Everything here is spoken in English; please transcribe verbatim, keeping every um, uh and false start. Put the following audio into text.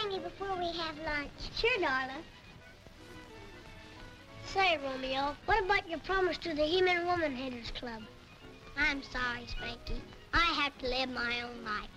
Spanky before we have lunch. Sure, darling. Say, Romeo, what about your promise to the He-Man Woman Haters Club? I'm sorry, Spanky. I have to live my own life.